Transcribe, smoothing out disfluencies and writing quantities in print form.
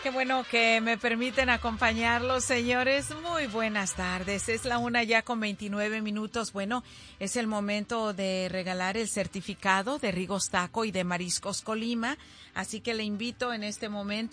Qué bueno que me permiten acompañarlos, señores. Muy buenas tardes. Es la 1:29. Bueno, es el momento de regalar el certificado de Rigos Taco y de Mariscos Colima. Así que le invito en este momento